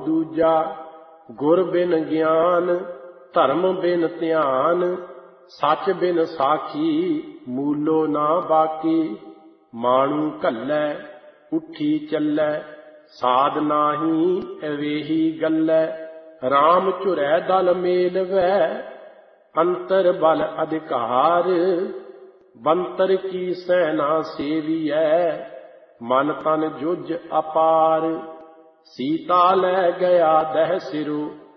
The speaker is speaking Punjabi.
ਦੂਜਾ। ਗੁਰ ਬਿਨ ਗਿਆਨ ਧਰਮ ਬਿਨ ਧਿਆਨ, ਸੱਚ ਬਿਨ ਸਾਖੀ ਮੂਲੋ ਨਾ ਬਾਕੀ। ਮਾਣੂ ਘੱਲੈ ਉੱਠੀ ਚੱਲੈ, ਸਾਧ ਨਾਹੀ ਅਵੇਹੀ ਗੱਲੈ। ਰਾਮ ਝੁਰੈ ਦਲ ਮੇਲਵੈ, ਅੰਤਰ ਬਲ ਅਧਿਕਾਰ। ਬੰਤਰ ਕੀ ਸੈਨਾ ਸੇਵੀਐ, ਮਨ ਤਨ ਜੁਝ ਅਪਾਰ। ਸੀਤਾ ਲੈ ਗਿਆ ਦਹਿ ਸਿਰੁ,